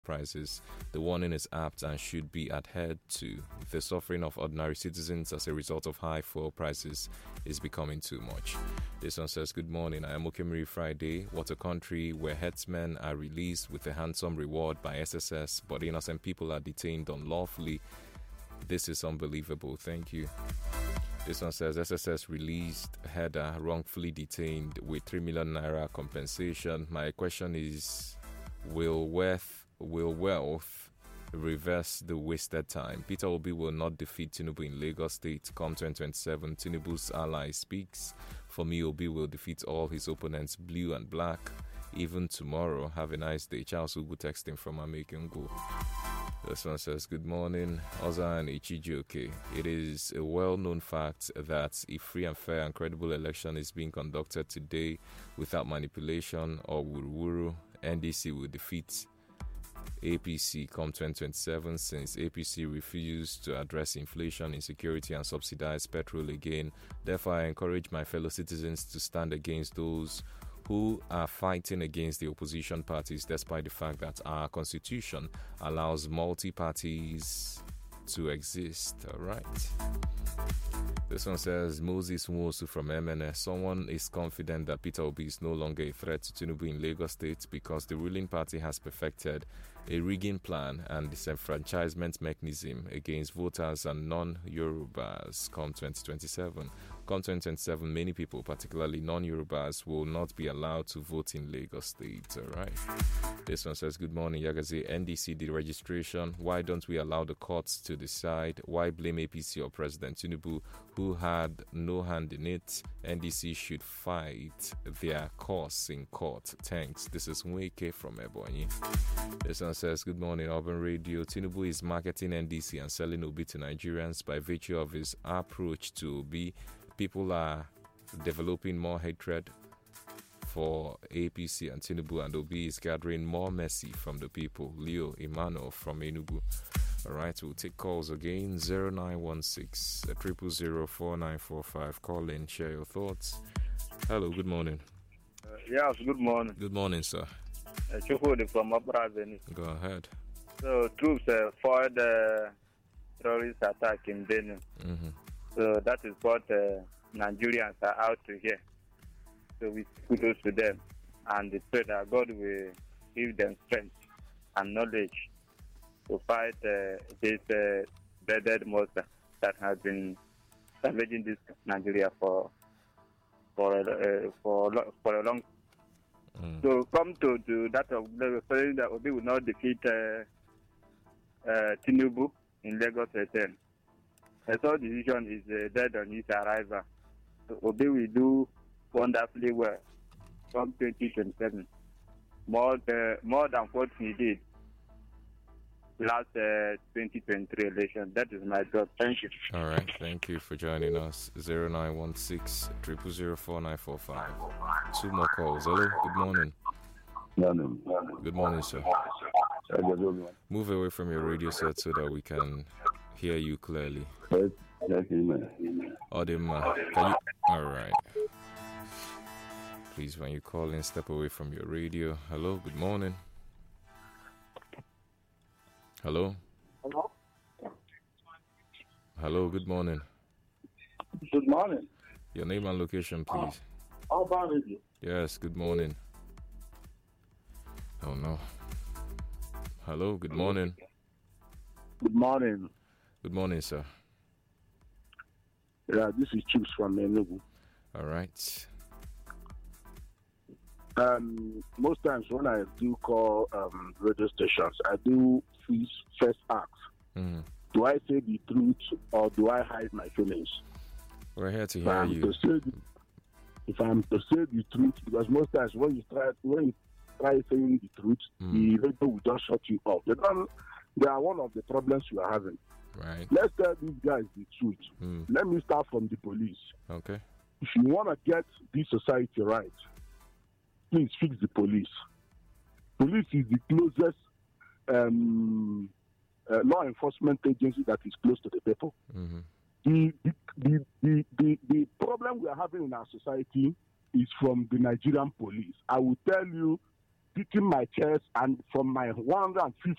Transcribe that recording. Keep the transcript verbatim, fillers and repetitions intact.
prices. The warning is apt and should be adhered to. The suffering of ordinary citizens as a result of high fuel prices is becoming too much. This one says, good morning, I am Okemiri Friday. What a country where headsmen are released with a handsome reward by S S S, but innocent people are detained unlawfully. This is unbelievable. Thank you. This one says S S S released header wrongfully detained with three million naira compensation. My question is, will wealth, will wealth reverse the wasted time? Peter Obi will not defeat Tinubu in Lagos State come twenty twenty-seven. Tinubu's ally speaks. For me, Obi will defeat all his opponents, blue and black, even tomorrow. Have a nice day. Charles Ugu texting from Amekingo. This one says, good morning, Oza and Ichijioke. It is a well-known fact that a free and fair and credible election is being conducted today without manipulation or wuru-wuru. N D C will defeat A P C come twenty twenty-seven since A P C refused to address inflation, insecurity and subsidize petrol again. Therefore, I encourage my fellow citizens to stand against those who are fighting against the opposition parties, despite the fact that our constitution allows multi-parties to exist. All right. This one says, Moses Nwosu from M N S. Someone is confident that Peter Obi is no longer a threat to Tinubu in Lagos State because the ruling party has perfected a rigging plan and disenfranchisement mechanism against voters and non-Yorubas come twenty twenty-seven. Come twenty twenty-seven, many people, particularly non-Yorubas, will not be allowed to vote in Lagos State. All right. This one says, good morning, Yagazi. N D C deregistration. Why don't we allow the courts to decide? Why blame A P C or President Tinubu, who had no hand in it? N D C should fight their cause in court. Thanks. This is Nweke from Ebonyi. This one says, good morning, Urban Radio. Tinubu is marketing N D C and selling Obi to Nigerians by virtue of his approach to Obi. People are developing more hatred for A P C and Tinubu, and Obi is gathering more mercy from the people. Leo Emmanuel from Enugu. All right, we'll take calls again. zero nine one six, zero zero zero, four nine four five. Call in, share your thoughts. Hello, good morning. Uh, yes, good morning. Good morning, sir. Uh, Chukwudi from Upper Avenue. Go ahead. So, troops uh, foiled the terrorist attack in Benin. Mm-hmm. So, that is what uh, Nigerians are out to hear. So, we kudos to them. And we pray that God will give them strength and knowledge to fight uh, this uh, dreaded monster that has been ravaging this Nigeria for for uh, for for a long. Mm. So come to, to that of saying that Obi will not defeat uh, uh, Tinubu in Lagos ten. The third decision is uh, dead on his arrival. So Obi will do wonderfully well from twenty twenty-seven, more uh, more than what he did last uh, twenty twenty-three election. That is my job. Thank you. All right. Thank you for joining us. zero nine one six, zero zero zero, four nine four five. Two more calls. Hello. Good morning. Morning. Good morning, sir. Move away from your radio set so that we can hear you clearly. Odima, can you? All right. Please, when you call in, step away from your radio. Hello. Good morning. Hello? Hello? Hello, good morning. Good morning. Your name and location, please. How about you? Yes, good morning. Oh, no. Hello, good morning. Good morning. Good morning, sir. Yeah, this is Chips from Enugu. All right. Um, most times when I do call um, radio stations, I do first ask, mm. do I say the truth or do I hide my feelings? We're here to hear you. To the, if I'm to say the truth, because most times when you try when you try saying the truth, mm. the radio will just shut you off. They don't. They are one of the problems you are having. Right. Let's tell these guys the truth. Mm. Let me start from the police. Okay. If you want to get this society right, please fix the police. Police is the closest um, uh, law enforcement agency that is close to the people. Mm-hmm. The, the, the, the, the, the problem we are having in our society is from the Nigerian police. I will tell you, picking my chest, and from my one hundred fifty